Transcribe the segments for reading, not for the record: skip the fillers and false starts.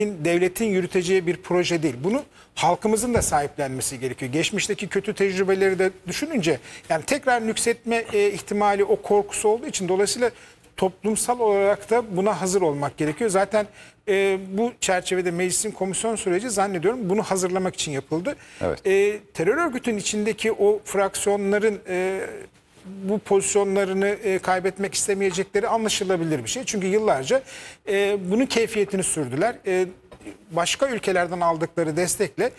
devletin yürüteceği bir proje değil. Bunu halkımızın da sahiplenmesi gerekiyor. Geçmişteki kötü tecrübeleri de düşününce yani tekrar nüksetme ihtimali o korkusu olduğu için dolayısıyla toplumsal olarak da buna hazır olmak gerekiyor. Zaten bu çerçevede meclisin komisyon süreci zannediyorum bunu hazırlamak için yapıldı. Evet. Terör örgütünün içindeki o fraksiyonların bu pozisyonlarını kaybetmek istemeyecekleri anlaşılabilir bir şey. Çünkü yıllarca bunun keyfiyetini sürdüler. Başka ülkelerden aldıkları destekle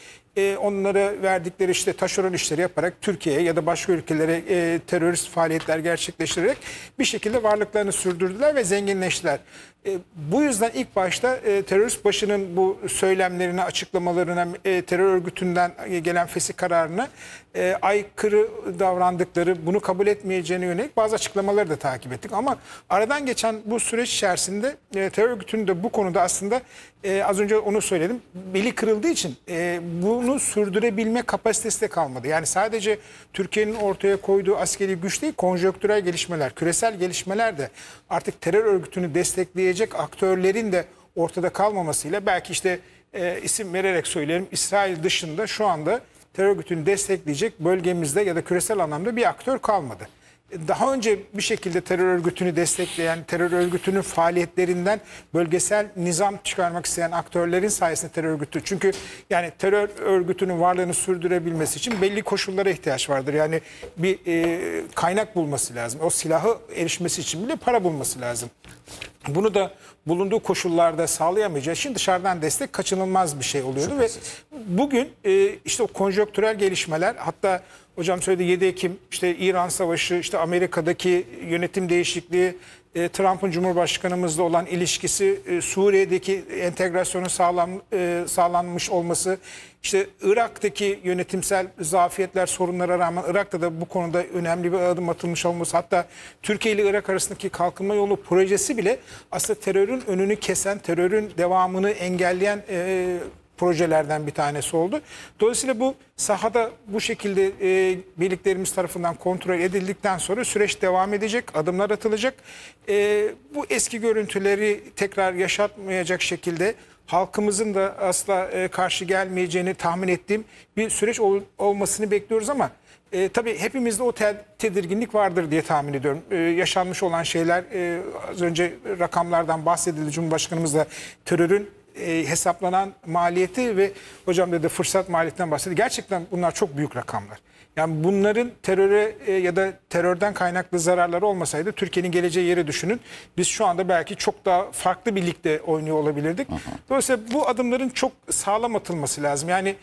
onlara verdikleri işte taşeron işleri yaparak Türkiye'ye ya da başka ülkelere terörist faaliyetler gerçekleştirerek bir şekilde varlıklarını sürdürdüler ve zenginleştiler. Bu yüzden ilk başta terörist başının bu söylemlerine, açıklamalarına, terör örgütünden gelen fesih kararına aykırı davrandıkları, bunu kabul etmeyeceğine yönelik bazı açıklamaları da takip ettik. Ama aradan geçen bu süreç içerisinde terör örgütünün de bu konuda aslında az önce onu söyledim, beli kırıldığı için bunu sürdürebilme kapasitesi de kalmadı. Yani sadece Türkiye'nin ortaya koyduğu askeri güç değil, konjonktürel gelişmeler, küresel gelişmeler de artık terör örgütünü destekleyecek aktörlerin de ortada kalmamasıyla belki işte isim vererek söyleyelim, İsrail dışında şu anda terör örgütünü destekleyecek bölgemizde ya da küresel anlamda bir aktör kalmadı. Daha önce bir şekilde terör örgütünü destekleyen, terör örgütünün faaliyetlerinden bölgesel nizam çıkarmak isteyen aktörlerin sayesinde terör örgütü. Çünkü yani terör örgütünün varlığını sürdürebilmesi için belli koşullara ihtiyaç vardır. Yani bir kaynak bulması lazım. O silahı erişmesi için bile para bulması lazım. Bunu da bulunduğu koşullarda sağlayamayacağı için dışarıdan destek kaçınılmaz bir şey oluyordu. Şüphesiz. Ve bugün işte o konjonktürel gelişmeler, hatta hocam söyledi 7 Ekim işte İran Savaşı, işte Amerika'daki yönetim değişikliği, Trump'ın Cumhurbaşkanımızla olan ilişkisi, Suriye'deki entegrasyonun sağlanmış olması, işte Irak'taki yönetimsel zafiyetler, sorunlara rağmen Irak'ta da bu konuda önemli bir adım atılmış olması, hatta Türkiye ile Irak arasındaki kalkınma yolu projesi bile aslında terörün önünü kesen, terörün devamını engelleyen projelerden bir tanesi oldu. Dolayısıyla bu sahada bu şekilde birliklerimiz tarafından kontrol edildikten sonra süreç devam edecek, adımlar atılacak. Bu eski görüntüleri tekrar yaşatmayacak şekilde halkımızın da asla karşı gelmeyeceğini tahmin ettiğim bir süreç olmasını bekliyoruz ama tabii hepimizde o tedirginlik vardır diye tahmin ediyorum. Yaşanmış olan şeyler, az önce rakamlardan bahsedildi. Cumhurbaşkanımız da terörün hesaplanan maliyeti ve hocam dedi fırsat maliyetinden bahsetti. Gerçekten bunlar çok büyük rakamlar. Yani bunların teröre ya da terörden kaynaklı zararları olmasaydı Türkiye'nin geleceği yeri düşünün. Biz şu anda belki çok daha farklı bir ligde oynuyor olabilirdik. Dolayısıyla bu adımların çok sağlam atılması lazım. Yani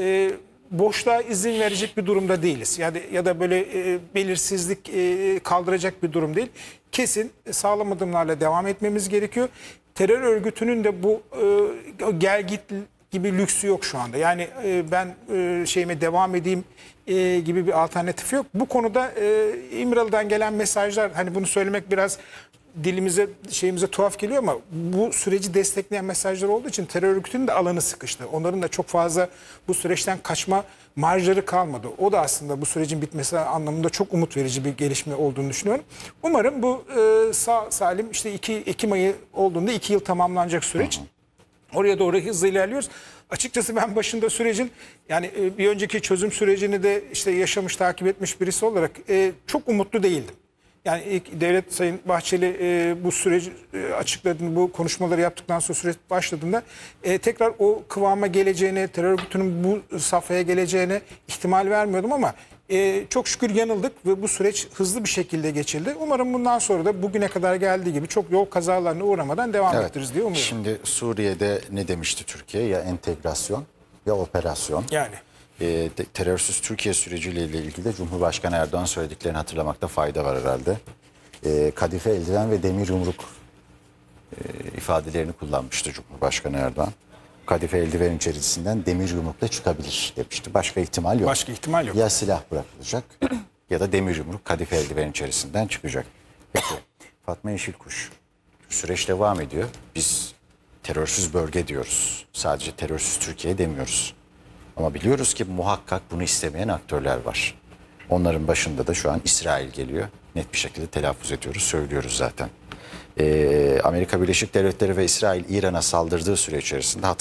boşluğa izin verecek bir durumda değiliz. Yani ya da böyle belirsizlik kaldıracak bir durum değil. Kesin sağlam adımlarla devam etmemiz gerekiyor. Terör örgütünün de bu gel git gibi lüksü yok şu anda. Yani ben şeyime devam edeyim gibi bir alternatif yok. Bu konuda İmralı'dan gelen mesajlar, hani bunu söylemek biraz dilimize şeyimize tuhaf geliyor ama bu süreci destekleyen mesajlar olduğu için terör örgütünün de alanı sıkıştı. Onların da çok fazla bu süreçten kaçma marjları kalmadı. O da aslında bu sürecin bitmesi anlamında çok umut verici bir gelişme olduğunu düşünüyorum. Umarım bu sağ salim işte 2 Ekim ayı olduğunda 2 yıl tamamlanacak süreç. Oraya doğru hızlı ilerliyoruz. Açıkçası ben başında sürecin yani bir önceki çözüm sürecini de işte yaşamış, takip etmiş birisi olarak çok umutlu değildim. Yani ilk devlet Sayın Bahçeli bu süreci açıkladığında, bu konuşmaları yaptıktan sonra süreç başladığında tekrar o kıvama geleceğine, terör örgütünün bu safhaya geleceğine ihtimal vermiyordum ama çok şükür yanıldık ve bu süreç hızlı bir şekilde geçildi. Umarım bundan sonra da bugüne kadar geldiği gibi çok yol kazalarına uğramadan devam ettiririz diye umuyorum. Şimdi Suriye'de ne demişti Türkiye? Ya entegrasyon ya operasyon. Yani. Terörsüz Türkiye süreciyle ilgili de Cumhurbaşkanı Erdoğan söylediklerini hatırlamakta fayda var herhalde. Kadife eldiven ve demir yumruk ifadelerini kullanmıştı Cumhurbaşkanı Erdoğan. Kadife eldiven içerisinden demir yumrukla çıkabilir demişti. Başka ihtimal yok. Başka ihtimal yok. Ya silah bırakılacak ya da demir yumruk kadife eldiven içerisinden çıkacak. Peki Fatma Yeşilkuş, süreç devam ediyor. Biz terörsüz bölge diyoruz. Sadece terörsüz Türkiye demiyoruz. Ama biliyoruz ki muhakkak bunu istemeyen aktörler var. Onların başında da şu an İsrail geliyor. Net bir şekilde telaffuz ediyoruz, söylüyoruz zaten. Amerika Birleşik Devletleri ve İsrail İran'a saldırdığı süre içerisinde